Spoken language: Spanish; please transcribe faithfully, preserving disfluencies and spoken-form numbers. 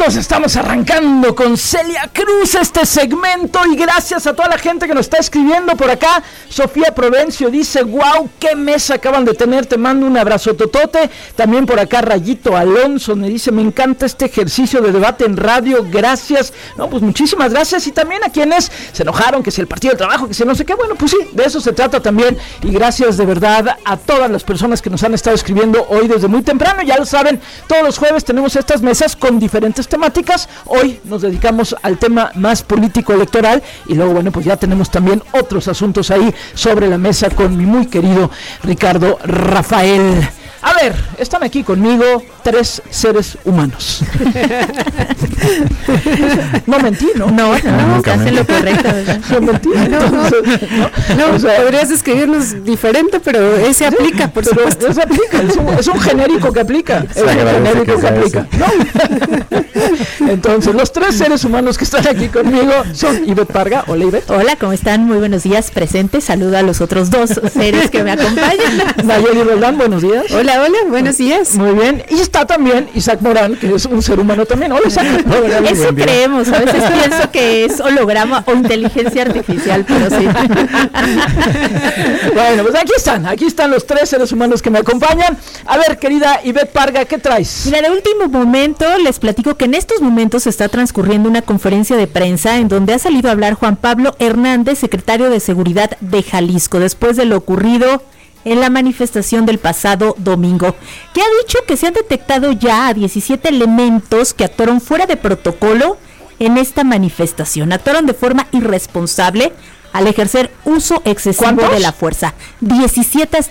Estamos, estamos arrancando con Celia Cruz este segmento y gracias a toda la gente que nos está escribiendo por acá. Sofía Provencio dice, wow, qué mesa acaban de tener, te mando un abrazo totote. También por acá Rayito Alonso me dice, me encanta este ejercicio de debate en radio, gracias. No, pues muchísimas gracias. Y también a quienes se enojaron, que si el Partido del Trabajo, que si no sé qué, bueno, pues sí, de eso se trata también. Y gracias de verdad a todas las personas que nos han estado escribiendo hoy desde muy temprano. Ya lo saben, todos los jueves tenemos estas mesas con diferentes temáticas. Hoy nos dedicamos al tema más político electoral y luego, bueno, pues ya tenemos también otros asuntos ahí sobre la mesa con mi muy querido Ricardo Rafael. A ver, están aquí conmigo tres seres humanos. No mentí, ¿no? No, no, no estás en lo correcto, ¿verdad? No mentí. No, no, no, no o sea, podrías escribirnos diferente, pero ese aplica, sí, por supuesto. Ese aplica, es un, es un genérico que aplica. Es un genérico que, que aplica. ¿No? Entonces, los tres seres humanos que están aquí conmigo son Ivette Parga. Hola, Ivette. Hola, ¿cómo están? Muy buenos días, presente. Saludo a los otros dos seres que me acompañan. Nayeli Roldán, buenos días. Hola, hola, buenos días. Muy bien. Y está también Isaac Morán, que es un ser humano también. Hola, Isaac. Hola, eso creemos. A veces pienso que es holograma o inteligencia artificial, pero sí. Bueno, pues aquí están. Aquí están los tres seres humanos que me acompañan. A ver, querida Ivette Parga, ¿qué traes? Mira, de último momento les platico que en estos momentos está transcurriendo una conferencia de prensa en donde ha salido a hablar Juan Pablo Hernández, secretario de Seguridad de Jalisco, después de lo ocurrido en la manifestación del pasado domingo, que ha dicho que se han detectado ya a diecisiete elementos que actuaron fuera de protocolo en esta manifestación. Actuaron de forma irresponsable al ejercer uso excesivo ¿Cuántos? de la fuerza. diecisiete